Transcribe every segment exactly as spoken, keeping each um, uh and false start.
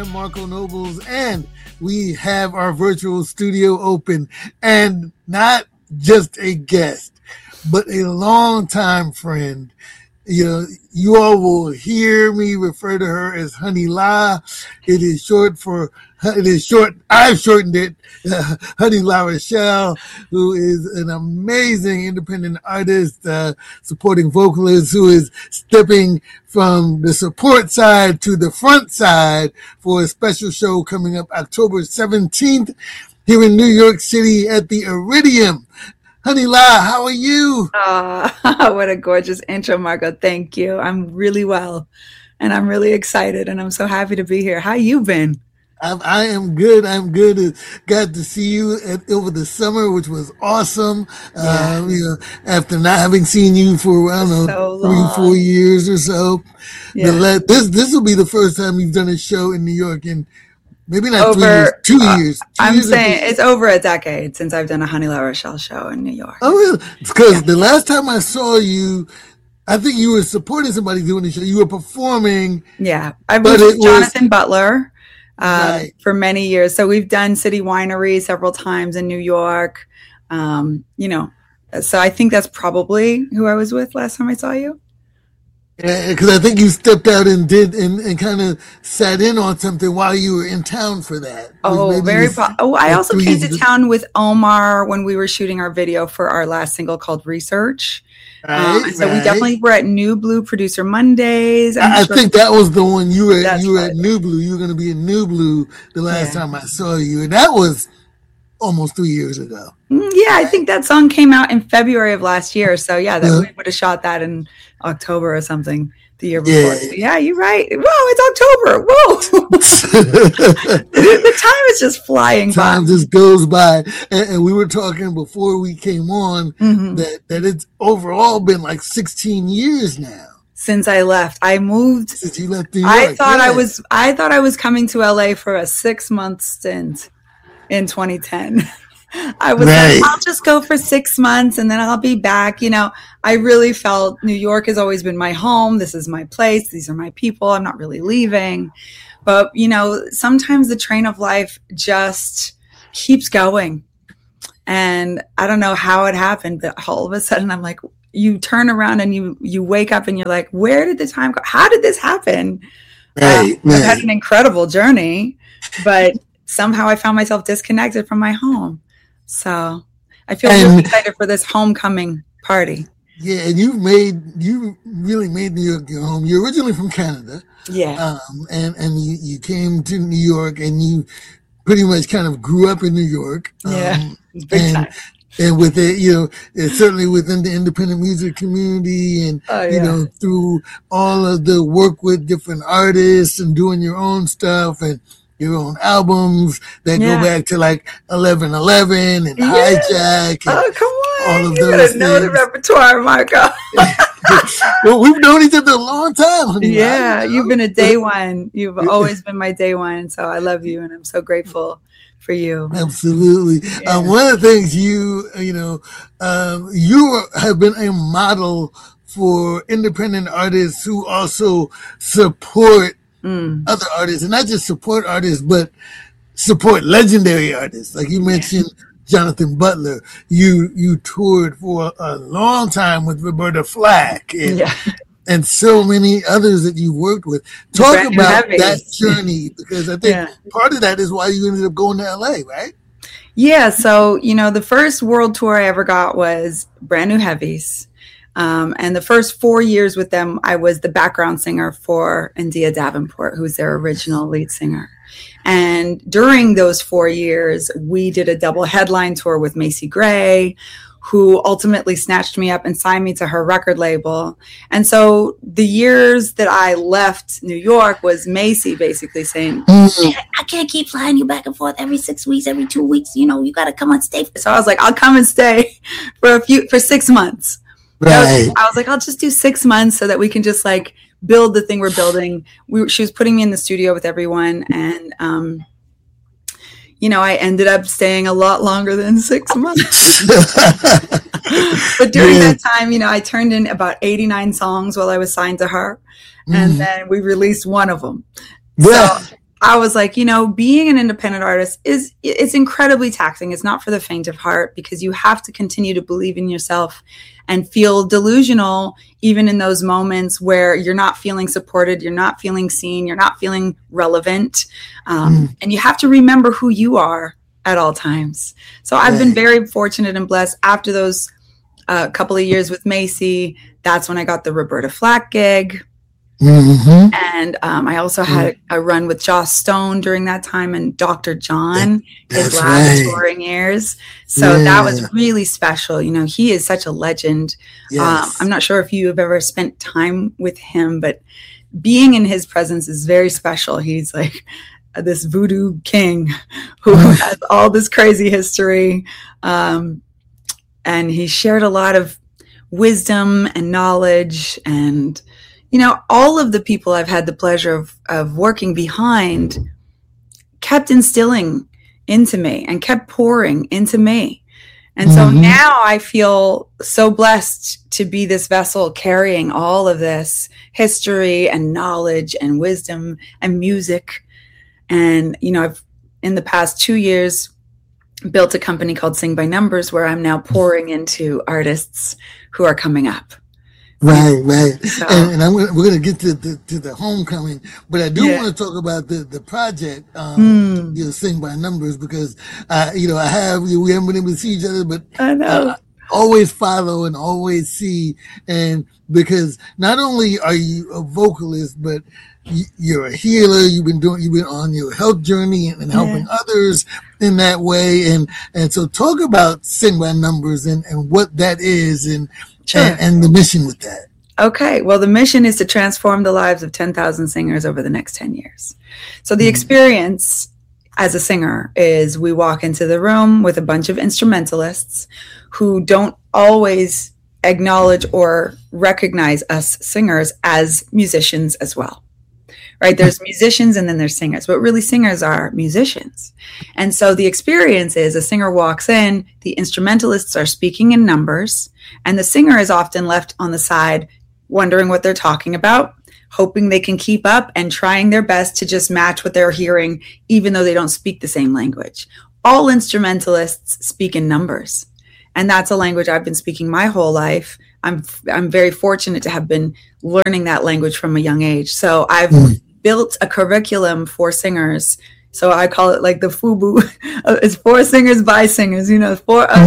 am Marco Nobles, and we have our virtual studio open, and not just a guest, but a longtime friend. You know, you all will hear me refer to her as Honey La. It is short for, it is short, I've shortened it, uh, Honey La Rochelle, who is an amazing independent artist, uh, supporting vocalist who is stepping from the support side to the front side for a special show coming up October seventeenth here in New York City at the Iridium. Honey La, how are you? Oh, what a gorgeous intro, Marco. Thank you. I'm really well, and I'm really excited, and I'm so happy to be here. How you been? I'm, I am good. I'm good. Got to see you at, over the summer, which was awesome. Yeah. Um, you know, after not having seen you for, I don't know, so three, four years or so. Yeah. The, this this will be the first time you've done a show in New York in maybe not over, three years, two uh, years. Two I'm years saying it's over a decade since I've done a Honey La Rochelle show in New York. Oh, really? Because yeah. the last time I saw you, I think you were supporting somebody doing the show. You were performing. Yeah. I was with Jonathan was, Butler uh, right. for many years. So we've done City Winery several times in New York. Um, you know, so I think that's probably who I was with last time I saw you. Yeah, because I think you stepped out and did and, and kind of sat in on something while you were in town for that. Oh, very. Po- oh, I also came to town with Omar when we were shooting our video for our last single called Research. Right, um, and so right. we definitely were at New Blue Producer Mondays. I, I sure think that was the one you were. At, you were right. at New Blue. You were going to be in New Blue the last yeah. time I saw you, and that was almost three years ago. Yeah, I think that song came out in February of last year. So yeah, that yeah. we would have shot that in October or something the year before. Yeah, yeah you're right. Whoa, it's October. Whoa. The time is just flying time by. Time just goes by. And, and we were talking before we came on mm-hmm. that, that it's overall been like sixteen years now. Since I left. I moved. Since you left New York. I thought yeah. I was I thought I was coming to L A for a six month stint in twenty ten. I was right. like, I'll just go for six months and then I'll be back. You know, I really felt New York has always been my home. This is my place. These are my people. I'm not really leaving. But, you know, sometimes the train of life just keeps going. And I don't know how it happened, but all of a sudden I'm like, you turn around and you, you wake up and you're like, where did the time go? How did this happen? Right, um, right. I've had an incredible journey, but somehow I found myself disconnected from my home. So I feel and, really excited for this homecoming party. Yeah, and you made you really made New York your home. You're originally from Canada. Yeah. Um, and, and you, you came to New York and you pretty much kind of grew up in New York. Yeah. Um, big and, time. And with it, you know, it's certainly within the independent music community and, oh, yeah. you know, through all of the work with different artists and doing your own stuff and your own albums that yeah. go back to like eleven eleven and yeah. Hijack. And oh, come on. All of you those gotta things. know the repertoire, Marco. Well, we've known each other a long time. Honey. Yeah, right? You've been a day one. You've always been my day one. So I love you and I'm so grateful for you. Absolutely. Yeah. Um, one of the things you, you know, um, you have been a model for independent artists who also support Mm. other artists, and not just support artists, but support legendary artists. Like you mentioned, yeah. Jonathan Butler. You you toured for a long time with Roberta Flack, and, yeah. and so many others that you worked with. Talk Brand about that journey, because I think yeah. part of that is why you ended up going to L A, right? Yeah. So you know, the first world tour I ever got was Brand New Heavies. Um, and the first four years with them, I was the background singer for India Davenport, who's their original lead singer. And during those four years, we did a double headline tour with Macy Gray, who ultimately snatched me up and signed me to her record label. And so the years that I left New York was Macy basically saying, I can't keep flying you back and forth every six weeks, every two weeks. You know, you got to come and stay. So I was like, I'll come and stay for a few, for six months. Right. I was like, I'll just do six months so that we can just like build the thing we're building. We, she was putting me in the studio with everyone. And, um, you know, I ended up staying a lot longer than six months. But during yeah. that time, you know, I turned in about eighty-nine songs while I was signed to her. Mm. And then we released one of them. Yeah. So I was like, you know, being an independent artist is, it's incredibly taxing. It's not for the faint of heart, because you have to continue to believe in yourself and feel delusional, even in those moments where you're not feeling supported, you're not feeling seen, you're not feeling relevant. Um, mm. And you have to remember who you are at all times. So I've been very fortunate and blessed. After those uh, couple of years with Macy, that's when I got the Roberta Flack gig. Mm-hmm. And um, I also had a, a run with Joss Stone during that time, and Doctor John, that, his last right. touring years. So yeah. that was really special. You know, he is such a legend. Yes. Um, I'm not sure if you have ever spent time with him, but being in his presence is very special. He's like this voodoo king who has all this crazy history. Um, and he shared a lot of wisdom and knowledge, and you know, all of the people I've had the pleasure of, of working behind kept instilling into me and kept pouring into me. And so mm-hmm. now I feel so blessed to be this vessel carrying all of this history and knowledge and wisdom and music. And, you know, I've in the past two years built a company called Sing by Numbers, where I'm now pouring into artists who are coming up. Right, right. So, and, and I'm gonna, we're going to get to the, to the homecoming, but I do yeah. want to talk about the, the project, um, mm. you know, Sing by Numbers, because, uh, you know, I have, we haven't been able to see each other, but I know. Uh, always follow and always see. And because not only are you a vocalist, but you, you're a healer. You've been doing, you've been on your health journey and, and helping yeah. others in that way. And, and so talk about Sing by Numbers and, and what that is, and, Sure. And, and the mission with that. Okay. Well, the mission is to transform the lives of ten thousand singers over the next ten years. So the mm-hmm. experience as a singer is we walk into the room with a bunch of instrumentalists who don't always acknowledge or recognize us singers as musicians as well. Right? There's musicians and then there's singers, but really singers are musicians. And so the experience is a singer walks in, the instrumentalists are speaking in numbers, and the singer is often left on the side wondering what they're talking about, hoping they can keep up and trying their best to just match what they're hearing, even though they don't speak the same language. All instrumentalists speak in numbers. And that's a language I've been speaking my whole life. I'm I'm very fortunate to have been learning that language from a young age. So I've mm. built a curriculum for singers. So I call it like the FUBU. It's for singers by singers, you know, for us.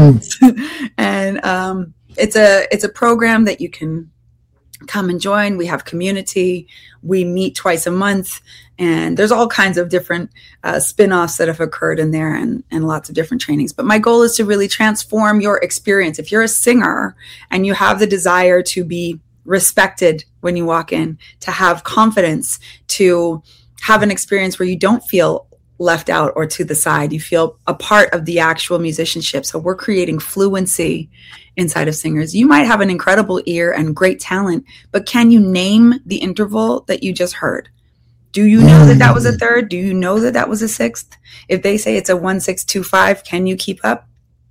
Mm. And um, it's a it's a program that you can come and join. We have community. We meet twice a month. And there's all kinds of different uh, spin-offs that have occurred in there, and, and lots of different trainings. But my goal is to really transform your experience. If you're a singer and you have the desire to be respected when you walk in, to have confidence, to have an experience where you don't feel left out or to the side, you feel a part of the actual musicianship. So we're creating fluency inside of singers. You might have an incredible ear and great talent, but can you name the interval that you just heard? Do you know that that was a third? Do you know that that was a sixth? If they say it's a one, six, two, five, can you keep up?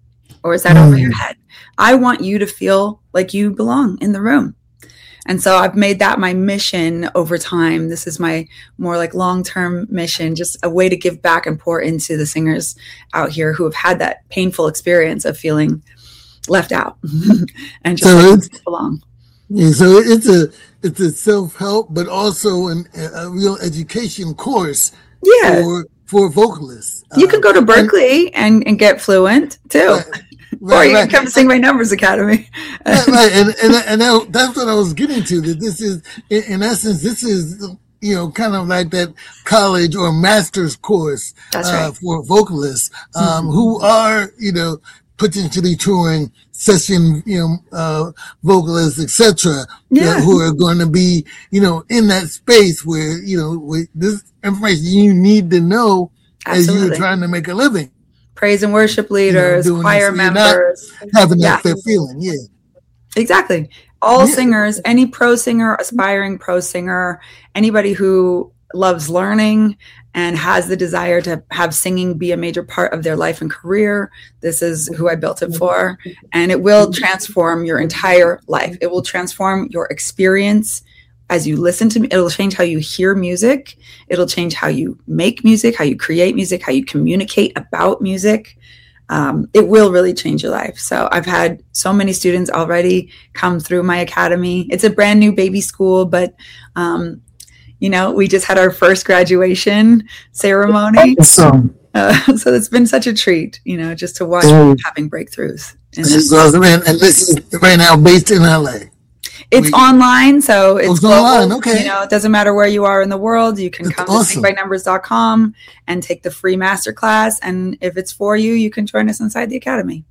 Or is that over your head? I want you to feel like you belong in the room. And so I've made that my mission over time. This is my more like long-term mission, just a way to give back and pour into the singers out here who have had that painful experience of feeling left out and just so like belong. Yeah, so it's a it's a self-help, but also an, a real education course yeah. for for vocalists. You uh, can go to Berklee and, and, and get fluent too. Right, right, or you right. can come to Sing by Numbers Academy. Right, right. And and, and that, that's what I was getting to. That this is, in, in essence, this is, you know, kind of like that college or master's course that's uh, right. for vocalists um, mm-hmm. who are, you know, potentially touring session, you know, uh, vocalists, et cetera, yeah. who are going to be, you know, in that space where, you know, with this information you need to know Absolutely. as you're trying to make a living. Praise and worship leaders, you know, choir this, members. Having that, yeah. that feeling, yeah. Exactly. All yeah. singers, any pro singer, aspiring pro singer, anybody who loves learning and has the desire to have singing be a major part of their life and career. This is who I built it for. And it will transform your entire life. It will transform your experience as you listen to me, it'll change how you hear music. It'll change how you make music, how you create music, how you communicate about music. Um, it will really change your life. So I've had so many students already come through my academy. It's a brand new baby school, but, um, you know, we just had our first graduation ceremony. Awesome. Uh, so it's been such a treat, you know, just to watch Oh. having breakthroughs. This is awesome. And, and this is right now based in L A. It's We- online, so it's it's global. online, okay. You know, it doesn't matter where you are in the world. You can That's come awesome. to sing by numbers dot com and take the free masterclass. And if it's for you, you can join us inside the academy.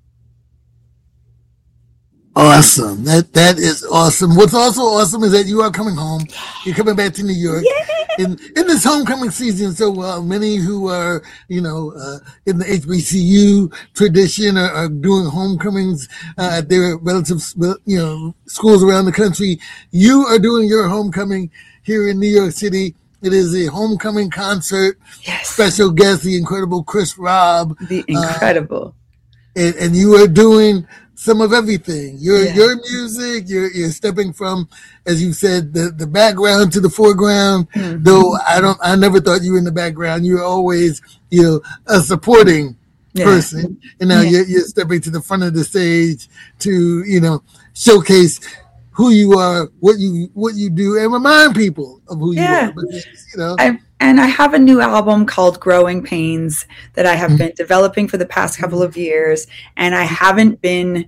Awesome. That that is awesome. What's also awesome is that you are coming home. You're coming back to New York in in this homecoming season. So uh, many who are you know uh, in the H B C U tradition are, are doing homecomings uh, at their relative you know schools around the country. You are doing your homecoming here in New York City. It is a homecoming concert. Yes. Special guest, the incredible Chris Robb, The incredible. and, and you are doing some of everything. Your Yeah. your music, you're you're stepping from, as you said, the, the background to the foreground. Mhm. Though I don't, I never thought you were in the background. You're always, you know, a supporting Yeah. person, and now Yeah. you're you're stepping to the front of the stage to, you know, showcase who you are, what you what you do, and remind people of who Yeah. you are. Because, you know, I, and I have a new album called Growing Pains that I have Mhm. been developing for the past couple of years. And I haven't been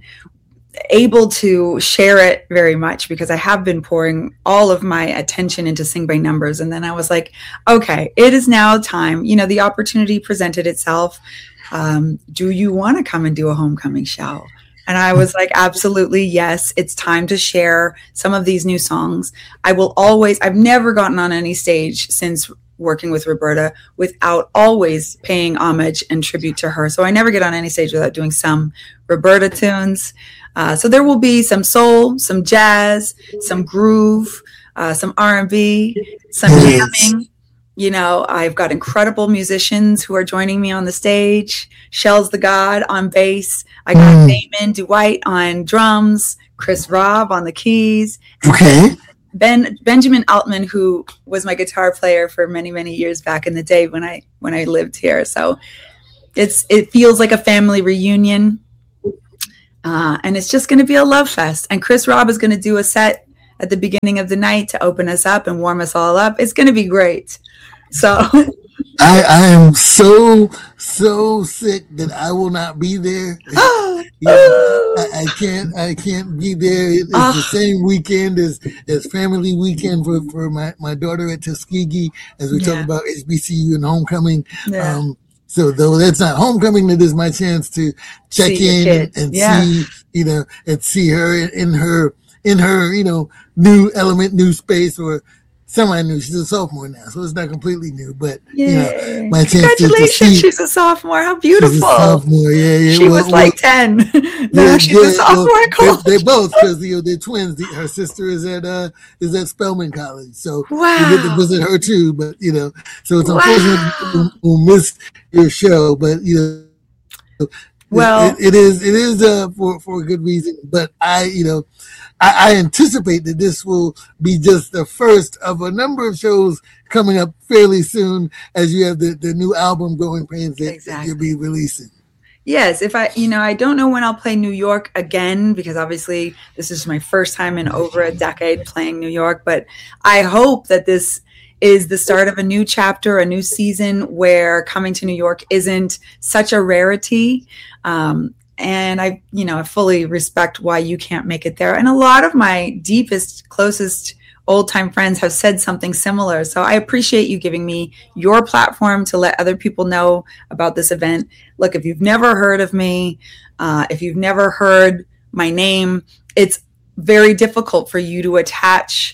able to share it very much because I have been pouring all of my attention into Sing by Numbers. And then I was like, okay, it is now time. You know, the opportunity presented itself. Um, do you want to come and do a homecoming show? And I was like, absolutely, yes. It's time to share some of these new songs. I will always, I've never gotten on any stage since working with Roberta without always paying homage and tribute to her. So I never get on any stage without doing some Roberta tunes. Uh, so there will be some soul, some jazz, some groove, uh, some R and B, some Yes. jamming. You know, I've got incredible musicians who are joining me on the stage. Shell's the God on bass. I got Mm. Damon Dwight on drums, Chris Robb on the keys, okay. Ben Benjamin Altman, who was my guitar player for many, many years back in the day when I when I lived here. So it's it feels like a family reunion, uh, and it's just going to be a love fest. And Chris Robb is going to do a set at the beginning of the night to open us up and warm us all up. It's going to be great. So I, I am so so sick that I will not be there. Yeah, I, I can't I can't be there. It's Ah. the same weekend as as family weekend for, for my, my daughter at Tuskegee as we Yeah. talk about H B C U and homecoming. Yeah. Um, so though that's not homecoming, that is my chance to check See your in kid. and, and Yeah. see you know and see her in, in her in her you know new element, new space, or semi-new. She's a sophomore now, so it's not completely new, but you know, Yay. my chance to, to Congratulations, see. she's a sophomore. How She's beautiful. a sophomore, yeah, yeah. She well- was like ten. now yeah, she's yeah, a sophomore well, at college. They, they both, because you know they're twins. The, her sister is at uh is at Spelman College, so Wow. we get to visit her too. But you know, so it's Wow. unfortunate we'll, we'll miss your show, but you know, Well- it, it is it is uh for for a good reason. But I, you know, I, I anticipate that this will be just the first of a number of shows coming up fairly soon, as you have the, the new album Growing Pains that, that Exactly. you'll be releasing. Yes, if I, you know, I don't know when I'll play New York again because obviously this is my first time in over a decade playing New York, but I hope that this is the start of a new chapter, a new season where coming to New York isn't such a rarity. Um, and I, you know, I fully respect why you can't make it there. And a lot of my deepest, closest old time friends have said something similar. So I appreciate you giving me your platform to let other people know about this event. Look, if you've never heard of me, uh, if you've never heard my name, it's very difficult for you to attach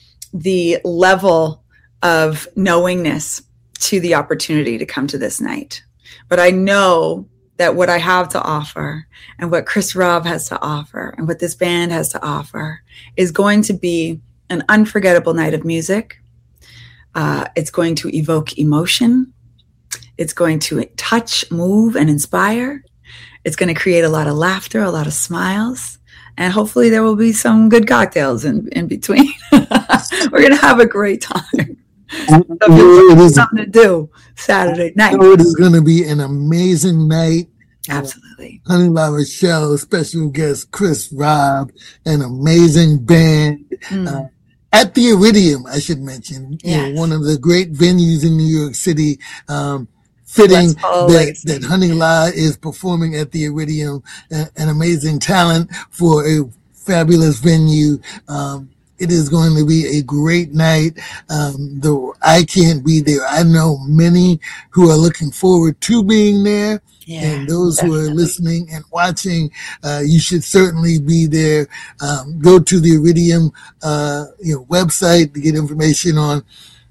the level of knowingness to the opportunity to come to this night. But I know that what I have to offer and what Chris Robb has to offer and what this band has to offer is going to be an unforgettable night of music. Uh, it's going to evoke emotion. It's going to touch, move, and inspire. It's going to create a lot of laughter, a lot of smiles, and hopefully there will be some good cocktails in, in between. We're gonna have a great time. So it is something to do Saturday night. So it is going to be an amazing night. Absolutely. Uh, Honey La Rochelle, special guest Chris Robb, an amazing band. Mm. Uh, at the Iridium, I should mention, yes. you know, one of the great venues in New York City. Um, fitting that, that Honey La is performing at the Iridium, uh, an amazing talent for a fabulous venue. Um, It is going to be a great night. Um, though I can't be there, I know many who are looking forward to being there. Yeah, and those definitely. who are listening and watching, uh, you should certainly be there. Um, go to the Iridium uh, you know, website to get information on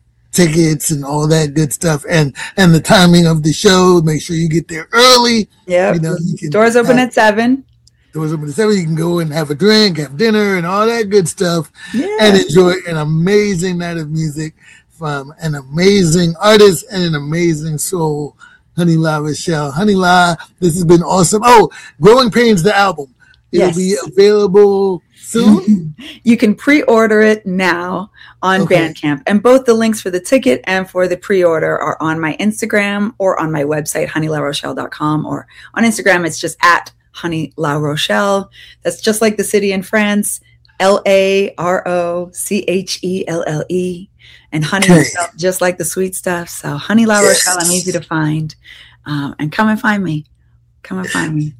tickets and all that good stuff, and and the timing of the show. Make sure you get there early. Yeah, you know, you can doors open have, at seven. Doors open at seven. You can go and have a drink, have dinner, and all that good stuff, yeah. and enjoy an amazing night of music from an amazing artist and an amazing soul, Honey La Rochelle. Honey La, this has been awesome. Oh, Growing Pains, the album. It'll yes. be available soon. You can pre-order it now on okay. Bandcamp, and both the links for the ticket and for the pre-order are on my Instagram or on my website, honey la rochelle dot com, or on Instagram, it's just at Honey La Rochelle. That's just like the city in France, L A R O C H E L L E, and Honey okay. Rochelle, just like the sweet stuff. So Honey La yes. Rochelle, I'm easy to find, um, and come and find me. Come and find me.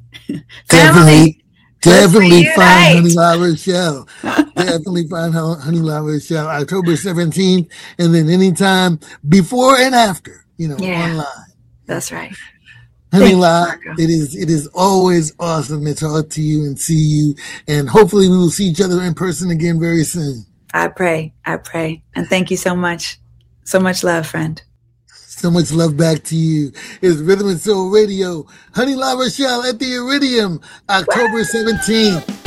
Family. Definitely find Honey La Rochelle. Definitely find Honey La Rochelle, October seventeenth, and then anytime before and after, you know, yeah, online. That's right. Honey La, it is it is always awesome to talk to you and see you, and hopefully we will see each other in person again very soon. I pray, I pray, and thank you so much, so much love, friend. So much love back to you. It's Rhythm and Soul Radio. Honey La Rochelle at the Iridium, October seventeenth.